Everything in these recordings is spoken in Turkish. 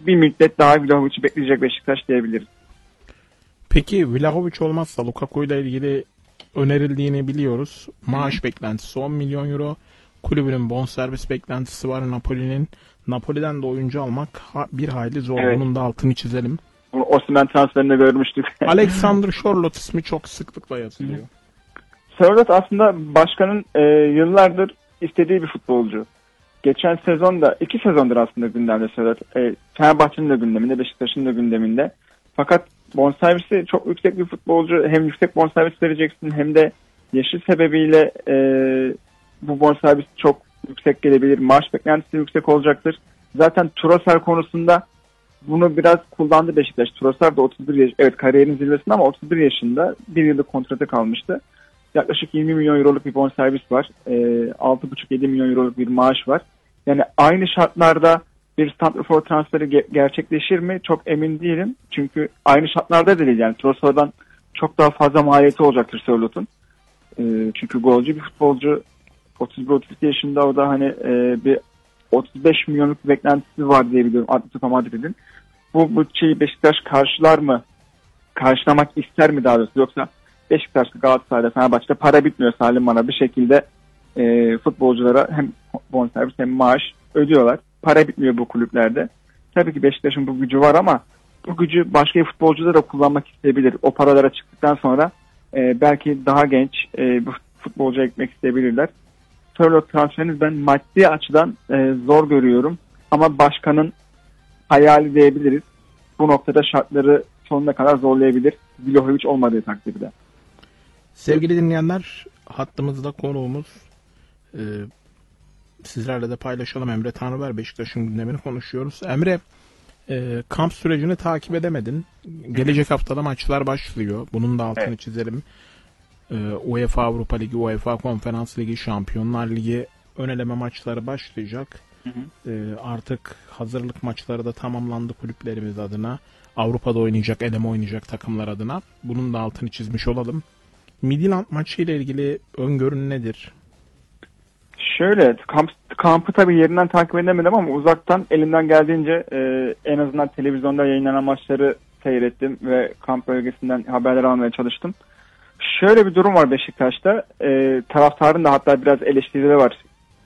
bir müddet daha Vlahovic'i bekleyecek Beşiktaş diyebiliriz. Peki Vlahovic olmazsa Lukaku ile ilgili önerildiğini biliyoruz. Maaş beklentisi 10 milyon euro. Kulübünün bonservis beklentisi var Napoli'nin. Napoli'den de oyuncu almak bir hayli zor. Evet. Bunun da altını çizelim. Osimhen transferinde görmüştük. Alexander Sörloth ismi çok sıklıkla yazılıyor. Sörloth aslında başkanın yıllardır istediği bir futbolcu. Geçen sezonda, 2 sezondur aslında gündemde Sörloth. Fenerbahçe'nin de gündeminde, Beşiktaş'ın da gündeminde. Fakat bonservisi çok yüksek bir futbolcu. Hem yüksek bonservis vereceksin hem de yaşı sebebiyle bu bonservis çok yüksek gelebilir. Maaş beklentisi yüksek olacaktır. Zaten Trossard konusunda bunu biraz kullandı Beşiktaş. Trossard da 31 yaş, evet kariyerin zirvesinde ama 31 yaşında bir yıllık kontratı kalmıştı. Yaklaşık 20 milyon euroluk bir bonservis var. 6,5-7 milyon euroluk bir maaş var. Yani aynı şartlarda bir santrafor transferi gerçekleşir mi? Çok emin değilim. Çünkü aynı şartlarda değil. Yani Trossard'dan çok daha fazla maliyeti olacaktır Sörloth'un. Çünkü golcü bir futbolcu. 31-32 yaşında, o da hani bir 35 milyonluk bir beklentisi var diye biliyorum Atletico Madrid'in. Bu bütçeyi Beşiktaş karşılar mı? Karşılamak ister mi daha doğrusu? Yoksa Beşiktaş'ta, Galatasaray'da, Fenerbahçe'de para bitmiyor Salim bana bir şekilde futbolculara hem bonservis hem maaş ödüyorlar. Para bitmiyor bu kulüplerde. Tabii ki Beşiktaş'ın bu gücü var ama bu gücü başka futbolcular da kullanmak isteyebilir. O paralara çıktıktan sonra belki daha genç bu futbolcuya gitmek isteyebilirler. Sörloth transferini ben maddi açıdan zor görüyorum. Ama başkanın hayali diyebiliriz. Bu noktada şartları sonuna kadar zorlayabilir. Vlahovic olmadığı takdirde. Sevgili dinleyenler, hattımızda konuğumuz, sizlerle de paylaşalım, Emre Tanrıver. Beşiktaş'ın gündemini konuşuyoruz. Emre, kamp sürecini takip edemedin. Gelecek haftada maçlar başlıyor. Bunun da altını çizelim. UEFA Avrupa Ligi, UEFA Konferans Ligi, Şampiyonlar Ligi ön eleme maçları başlayacak. Artık hazırlık maçları da tamamlandı kulüplerimiz adına. Avrupa'da oynayacak, eleme oynayacak takımlar adına. Bunun da altını çizmiş olalım. Midland maçı ile ilgili öngörün nedir? Şöyle, kampı tabii yerinden takip edemedim ama uzaktan elimden geldiğince en azından televizyonda yayınlanan maçları seyrettim ve kamp bölgesinden haberler almaya çalıştım. Şöyle bir durum var Beşiktaş'ta. Taraftarın da hatta biraz eleştirileri var.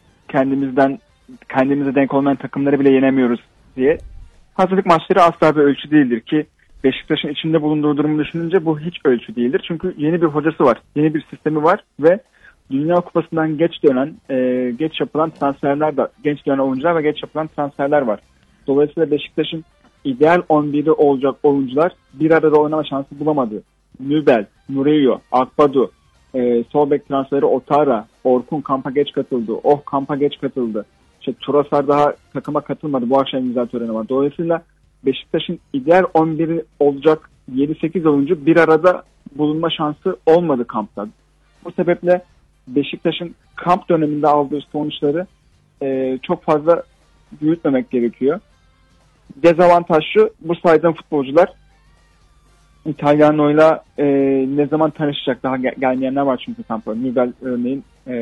Kendimize denk olmayan takımları bile yenemiyoruz diye. Hazırlık maçları asla bir ölçü değildir ki Beşiktaş'ın içinde bulunduğu durumu düşününce bu hiç ölçü değildir. Çünkü yeni bir hocası var, yeni bir sistemi var ve Dünya Kupası'ndan geç yapılan transferler de, genç dönen oyuncular ve geç yapılan transferler var. Dolayısıyla Beşiktaş'ın ideal 11'i olacak oyuncular bir arada oynama şansı bulamadı. Nübel, Murillo, Akbadu, sol bek transferi Otara, Orkun kampa geç katıldı. Kampa geç katıldı. Trossard daha takıma katılmadı. Bu akşam imza töreni var. Dolayısıyla Beşiktaş'ın ideal 11'i olacak 7-8 oyuncu bir arada bulunma şansı olmadı kampta. Bu sebeple Beşiktaş'ın kamp döneminde aldığı sonuçları çok fazla büyütmemek gerekiyor. Dezavantaj şu, bu saydığım futbolcular İtalyano'yla ne zaman tanışacak, daha gelmeyenler var çünkü kampa. Nübel örneğin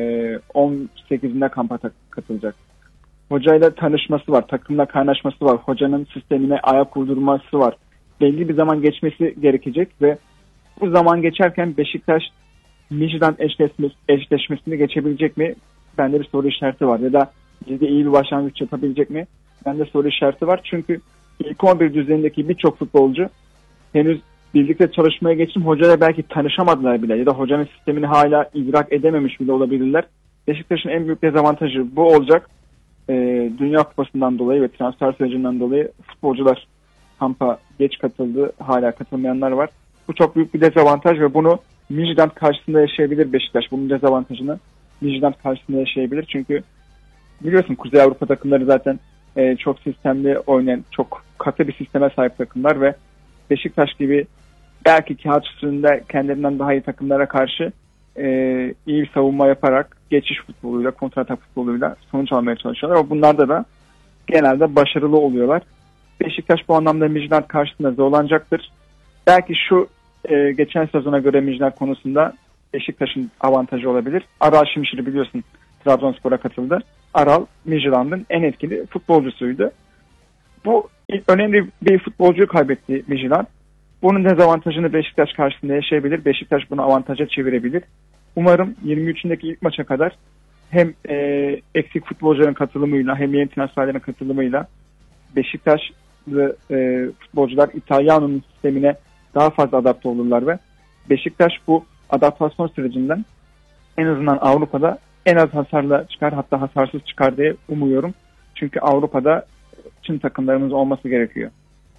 18'inde kampa katılacak. Hocayla tanışması var, takımla kaynaşması var, hocanın sistemine ayak uydurması var. Belli bir zaman geçmesi gerekecek ve bu zaman geçerken Beşiktaş Midtjylland eşleşmesini geçebilecek mi? Bende bir soru işareti var. Ya da ligde iyi bir başlangıç yapabilecek mi? Bende soru işareti var. Çünkü ilk 11 düzeyindeki birçok futbolcu henüz birlikte çalışmaya geçtim. Hocayla belki tanışamadılar bile ya da hocanın sistemini hala idrak edememiş bile olabilirler. Beşiktaş'ın en büyük dezavantajı bu olacak. Dünya Kupası'ndan dolayı ve transfer sürecinden dolayı futbolcular kampa geç katıldı. Hala katılmayanlar var. Bu çok büyük bir dezavantaj ve bunu Midtjylland karşısında yaşayabilir Beşiktaş. Bunun dezavantajını Midtjylland karşısında yaşayabilir. Çünkü biliyorsun Kuzey Avrupa takımları zaten çok sistemli oynayan, çok katı bir sisteme sahip takımlar ve Beşiktaş gibi belki kağıt üstünde kendilerinden daha iyi takımlara karşı iyi bir savunma yaparak geçiş futboluyla, kontratak futboluyla sonuç almaya çalışıyorlar. Ama bunlarda da genelde başarılı oluyorlar. Beşiktaş bu anlamda Midtjylland karşısında zorlanacaktır. Belki şu geçen sezona göre Midtjylland konusunda Beşiktaş'ın avantajı olabilir. Aral Şimşir'i biliyorsun Trabzonspor'a katıldı. Aral Midtjylland'ın en etkili futbolcusuydu. Bu ilk önemli bir futbolcuyu kaybetti Midtjylland. Bunun dezavantajını Beşiktaş karşısında yaşayabilir. Beşiktaş bunu avantaja çevirebilir. Umarım 23'ündeki ilk maça kadar hem eksik futbolcuların katılımıyla hem yeni transferlerin katılımıyla Beşiktaşlı futbolcular İtalyana'nın sistemine daha fazla adapte olurlar ve Beşiktaş bu adaptasyon sürecinden en azından Avrupa'da en az hasarla çıkar, hatta hasarsız çıkar diye umuyorum. Çünkü Avrupa'da tüm takımlarımız olması gerekiyor.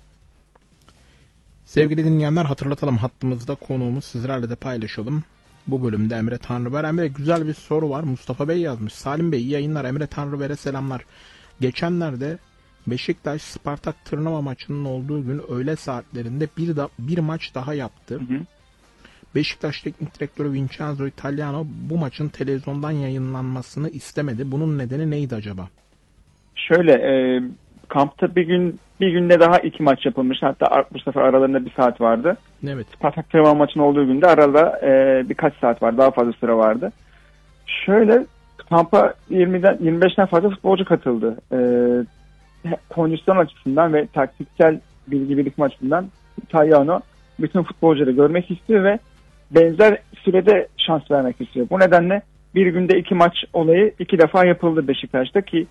Sevgili dinleyenler, hatırlatalım, hattımızda konuğumuz, sizlerle de paylaşalım. Bu bölümde Emre Tanrıver. Emre, güzel bir soru var. Mustafa Bey yazmış. Salim Bey iyi yayınlar. Emre Tanrıver'e selamlar. Geçenlerde Beşiktaş Spartak Tırnava maçının olduğu gün öğle saatlerinde bir maç daha yaptı. Hı hı. Beşiktaş Teknik Direktörü Vincenzo Italiano bu maçın televizyondan yayınlanmasını istemedi. Bunun nedeni neydi acaba? Şöyle, kampta bir günde daha 2 maç yapılmış. Hatta bu sefer aralarında 1 saat vardı. Evet. Spartak Tırnava maçının olduğu günde arada birkaç saat var. Daha fazla süre vardı. Şöyle, kampa 25'ten fazla futbolcu katıldı. Kondisyon açısından ve taktiksel bilgi birikim açısından Italiano bütün futbolcuları görmek istiyor ve benzer sürede şans vermek istiyor. Bu nedenle bir günde 2 maç olayı 2 defa yapıldı Beşiktaş'ta ki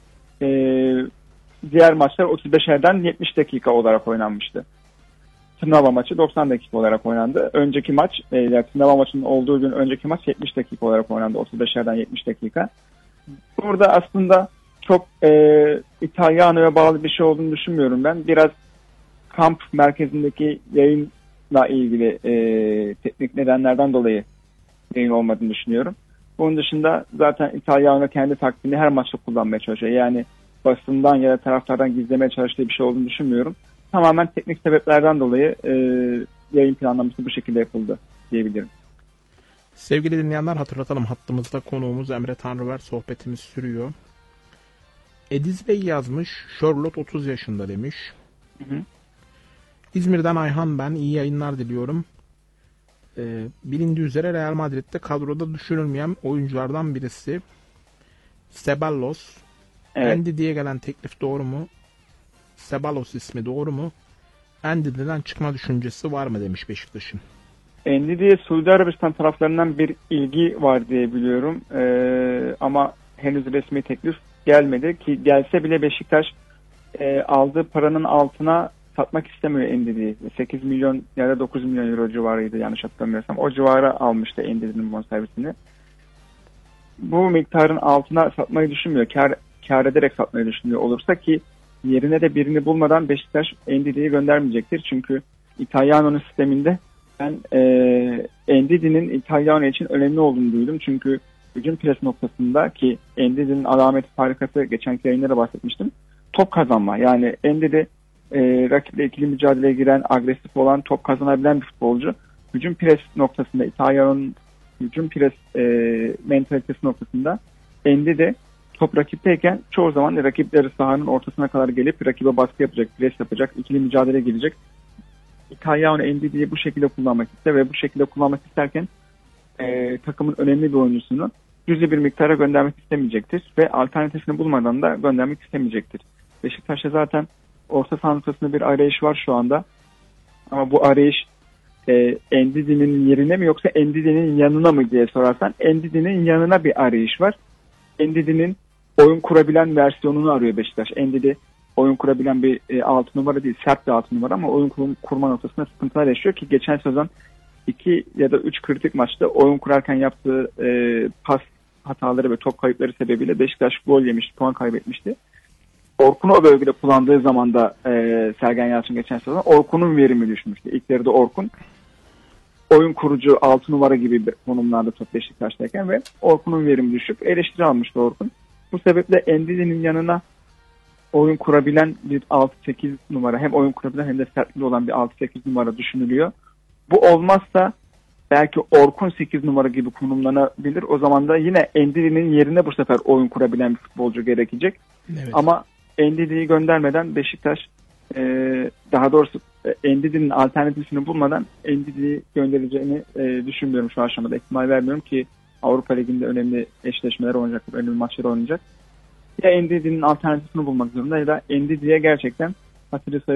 diğer maçlar 35'erden 70 dakika olarak oynanmıştı. Tırnava maçı 90 dakika olarak oynandı. Önceki maç, yani Tırnava maçının olduğu gün önceki maç 70 dakika olarak oynandı. 35'erden 70 dakika. Burada aslında çok İtalyana'ya bağlı bir şey olduğunu düşünmüyorum ben. Biraz kamp merkezindeki yayınla ilgili teknik nedenlerden dolayı yayın olmadığını düşünüyorum. Bunun dışında zaten İtalyan'a kendi taktiğini her maçta kullanmaya çalışıyor. Yani basından ya da taraftardan gizlemeye çalıştığı bir şey olduğunu düşünmüyorum. Tamamen teknik sebeplerden dolayı yayın planlaması bu şekilde yapıldı diyebilirim. Sevgili dinleyenler, hatırlatalım, hattımızda konuğumuz Emre Tanrıver, sohbetimiz sürüyor. Ediz Bey yazmış, Charlotte 30 yaşında demiş. Hı hı. İzmir'den Ayhan ben, iyi yayınlar diliyorum. Bilindiği üzere Real Madrid'de kadroda düşürülmeyen oyunculardan birisi Ceballos. Evet. Ndidi'ye gelen teklif doğru mu? Ceballos ismi doğru mu? Ndidi'den çıkma düşüncesi var mı demiş Beşiktaş'ın. Ndidi'ye Suudi Arabistan taraflarından bir ilgi var diye biliyorum. Ama henüz resmi teklif gelmedi ki gelse bile Beşiktaş aldığı paranın altına satmak istemiyor Ndidi'yi. 8 milyon ya da 9 milyon euro civarıydı yanlış hatırlamıyorsam. O civara almıştı Ndidi'nin bonservisini. Bu miktarın altına satmayı düşünmüyor. Kar ederek satmayı düşünüyor olursa ki yerine de birini bulmadan Beşiktaş Ndidi'yi göndermeyecektir. Çünkü İtalyana'nın sisteminde ben Ndidi'nin İtalyano için önemli olduğunu duydum. Çünkü hücum pres noktasında ki Ndidi'nin alameti farikası geçenki yayınlara bahsetmiştim. Top kazanma. Yani Ndidi rakiple ikili mücadeleye giren, agresif olan, top kazanabilen bir futbolcu. Hücum pres noktasında İtalyano'nun hücum pres mentalitesi noktasında Ndidi top rakipteyken çoğu zaman rakipleri sahanın ortasına kadar gelip rakibe baskı yapacak, pres yapacak, ikili mücadeleye girecek. İtalyano Ndidi'yi bu şekilde kullanmak ister ve bu şekilde kullanmak isterken takımın önemli bir oyuncusunu cüzi bir miktara göndermek istemeyecektir ve alternatifini bulmadan da göndermek istemeyecektir. Beşiktaş'ta zaten orta saha noktasında bir arayış var şu anda. Ama bu arayış Ndidi'nin yerine mi yoksa Ndidi'nin yanına mı diye sorarsan Ndidi'nin yanına bir arayış var. Ndidi'nin oyun kurabilen versiyonunu arıyor Beşiktaş. Ndidi oyun kurabilen bir 6 numara değil, sert bir 6 numara ama oyun kurma noktasında sıkıntılar yaşıyor ki geçen sezon 2 ya da 3 kritik maçta oyun kurarken yaptığı pas hataları ve top kayıpları sebebiyle Beşiktaş gol yemişti, puan kaybetmişti. Orkun'u o bölgede kullandığı zaman da Sergen Yalçın geçen sezon Orkun'un verimi düşmüştü. İlk yarıda Orkun oyun kurucu 6 numara gibi bir konumlarda top Beşiktaş'tayken ve Orkun'un verimi düşüp eleştiri almıştı Orkun. Bu sebeple Ndidi'nin yanına oyun kurabilen bir 6-8 numara, hem oyun kurabilen hem de sertli olan bir 6-8 numara düşünülüyor. Bu olmazsa belki Orkun 8 numara gibi konumlanabilir. O zaman da yine Ndidi'nin yerine bu sefer oyun kurabilen bir futbolcu gerekecek. Evet. Ama Ndidi'yi göndermeden Beşiktaş daha doğrusu Ndidi'nin alternatifini bulmadan Ndidi'yi göndereceğini düşünmüyorum şu aşamada. İhtimal vermiyorum ki Avrupa Ligi'nde önemli eşleşmeler oynayacak, önemli maçlar oynayacak. Ya Ndidi'nin alternatifini bulmak zorunda ya da Ndidi'ye gerçekten hatırı